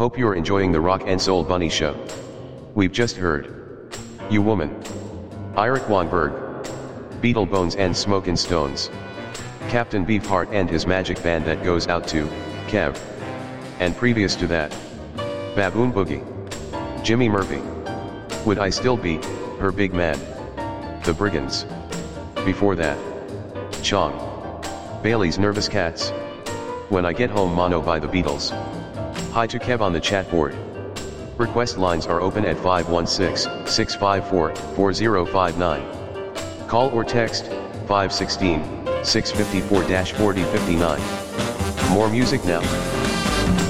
Hope you're enjoying the Rock and Soul Bunny Show. We've just heard You Woman, Eric Wongberg, Beetlebones and Smokin' Stones, Captain Beefheart and his magic band that goes out to Kev. And previous to that, Baboon Boogie, Jimmy Murphy, Would I Still Be Her Big Man, The Brigands. Before that, Chong, Bailey's Nervous Cats, When I Get Home Mono by the Beatles. Hi to Kev on the chat board. Request lines are open at 516-654-4059. Call or text 516-654-4059. More music now.